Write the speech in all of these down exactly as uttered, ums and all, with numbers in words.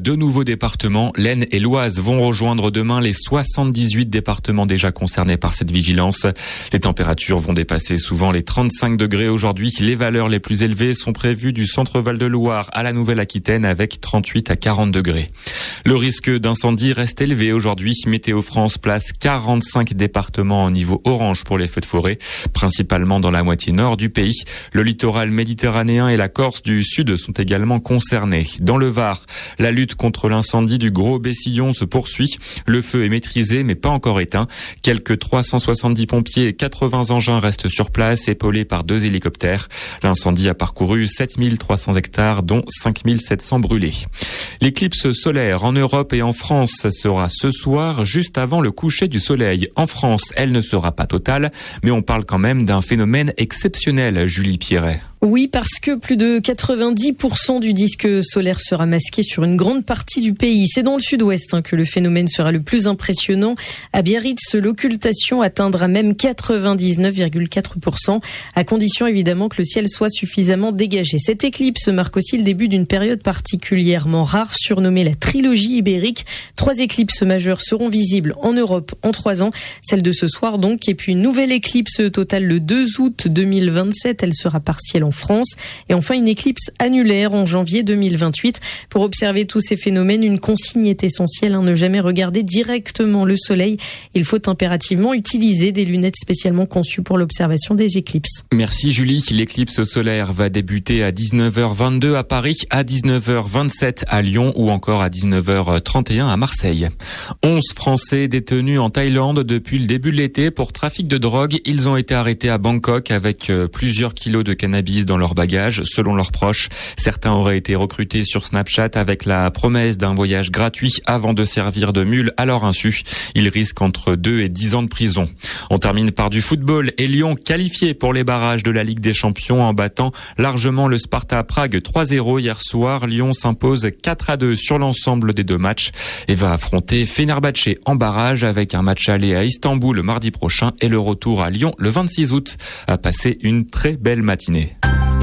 deux nouveaux départements. L'Aisne et l'Oise vont rejoindre demain les soixante-dix-huit départements déjà concernés par cette vigilance. Les températures vont dépasser souvent les trente-cinq degrés aujourd'hui. Les valeurs les plus élevées sont prévues du centre Val-de-Loire à la Nouvelle-Aquitaine avec trente-huit à quarante degrés. Le risque d'incendie reste élevé aujourd'hui. Météo France place quarante-cinq départements en niveau orange pour les feux de forêt, principalement dans la moitié nord du pays. Le littoral méditerranéen et la Corse du Sud sont également concernés. Dans le Var, la lutte contre l'incendie du Gros Bessillon se poursuit. Le feu est maîtrisé mais pas encore éteint. Quelques trois cent soixante-dix pompiers et quatre-vingts engins restent sur place, épaulés par deux hélicoptères. L'incendie a parcouru sept mille trois cents hectares, dont cinq mille sept cents brûlés. L'éclipse solaire en Europe et en France sera ce soir, juste avant le coucher du soleil. En France, elle ne sera pas totale, mais on parle quand même d'un phénomène exceptionnel, Julie Pierret. Oui, parce que plus de quatre-vingt-dix pour cent du disque solaire sera masqué sur une grande partie du pays. C'est dans le sud-ouest hein, que le phénomène sera le plus impressionnant. À Biarritz, l'occultation atteindra même quatre-vingt-dix-neuf virgule quatre pour cent, à condition évidemment que le ciel soit suffisamment dégagé. Cette éclipse marque aussi le début d'une période particulièrement rare, surnommée la trilogie ibérique. Trois éclipses majeures seront visibles en Europe en trois ans, celle de ce soir donc, et puis une nouvelle éclipse totale le deux août deux mille vingt-sept, elle sera partielle en France, et enfin une éclipse annulaire en janvier deux mille vingt-huit. Pour observer tous ces phénomènes, une consigne est essentielle, hein, ne jamais regarder directement le soleil. Il faut impérativement utiliser des lunettes spécialement conçues pour l'observation des éclipses. Merci Julie. L'éclipse solaire va débuter à dix-neuf heures vingt-deux à Paris, à dix-neuf heures vingt-sept à Lyon ou encore à dix-neuf heures trente et un à Marseille. onze Français détenus en Thaïlande depuis le début de l'été pour trafic de drogue. Ils ont été arrêtés à Bangkok avec plusieurs kilos de cannabis dans leur bagage, selon leurs proches. Certains auraient été recrutés sur Snapchat avec la promesse d'un voyage gratuit avant de servir de mule à leur insu. Ils risquent entre deux et dix ans de prison. On termine par du football et Lyon qualifié pour les barrages de la Ligue des Champions en battant largement le Sparta Prague trois zéro hier soir. Lyon s'impose quatre à deux sur l'ensemble des deux matchs et va affronter Fenerbahçe en barrage avec un match aller à Istanbul le mardi prochain et le retour à Lyon le vingt-six août. À passer une très belle matinée.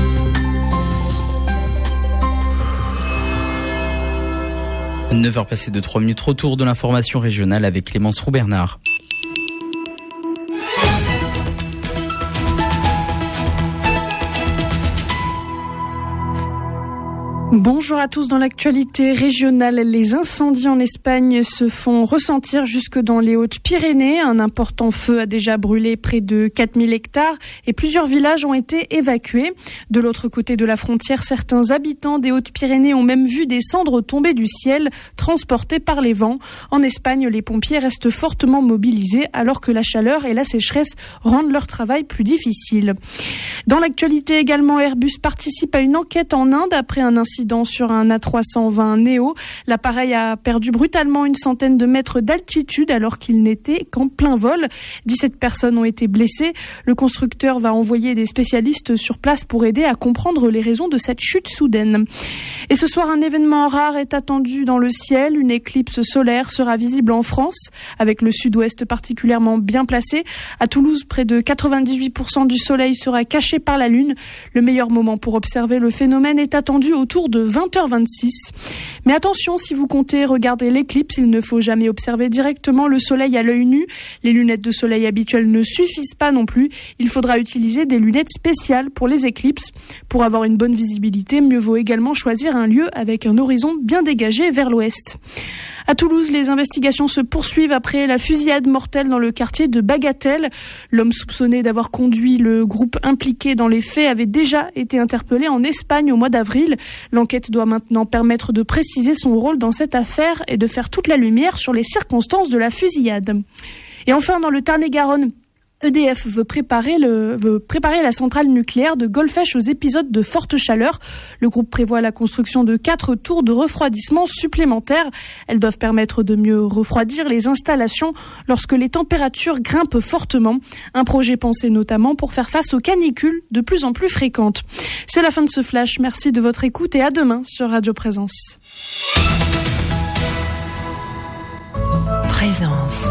neuf heures passées de trois minutes, retour de l'information régionale avec Clémence Roux-Bernard. Bonjour à tous. Dans l'actualité régionale, les incendies en Espagne se font ressentir jusque dans les Hautes-Pyrénées. Un important feu a déjà brûlé près de quatre mille hectares et plusieurs villages ont été évacués. De l'autre côté de la frontière, certains habitants des Hautes-Pyrénées ont même vu des cendres tomber du ciel, transportées par les vents. En Espagne, les pompiers restent fortement mobilisés alors que la chaleur et la sécheresse rendent leur travail plus difficile. Dans l'actualité également, Airbus participe à une enquête en Inde après un incident sur un A trois cent vingt Neo. L'appareil a perdu brutalement une centaine de mètres d'altitude alors qu'il n'était qu'en plein vol. dix-sept personnes ont été blessées. Le constructeur va envoyer des spécialistes sur place pour aider à comprendre les raisons de cette chute soudaine. Et ce soir, un événement rare est attendu dans le ciel. Une éclipse solaire sera visible en France, avec le sud-ouest particulièrement bien placé. À Toulouse, près de quatre-vingt-dix-huit pour cent du soleil sera caché par la lune. Le meilleur moment pour observer le phénomène est attendu autour de vingt heures vingt-six. Mais attention, si vous comptez regarder l'éclipse, il ne faut jamais observer directement le soleil à l'œil nu. Les lunettes de soleil habituelles ne suffisent pas non plus. Il faudra utiliser des lunettes spéciales pour les éclipses. Pour avoir une bonne visibilité, mieux vaut également choisir un lieu avec un horizon bien dégagé vers l'ouest. À Toulouse, les investigations se poursuivent après la fusillade mortelle dans le quartier de Bagatelle. L'homme soupçonné d'avoir conduit le groupe impliqué dans les faits avait déjà été interpellé en Espagne au mois d'avril. L'enquête doit maintenant permettre de préciser son rôle dans cette affaire et de faire toute la lumière sur les circonstances de la fusillade. Et enfin, dans le Tarn-et-Garonne, E D F veut préparer, le, veut préparer la centrale nucléaire de Golfech aux épisodes de forte chaleur. Le groupe prévoit la construction de quatre tours de refroidissement supplémentaires. Elles doivent permettre de mieux refroidir les installations lorsque les températures grimpent fortement. Un projet pensé notamment pour faire face aux canicules de plus en plus fréquentes. C'est la fin de ce flash. Merci de votre écoute et à demain sur Radio Présence. Présence.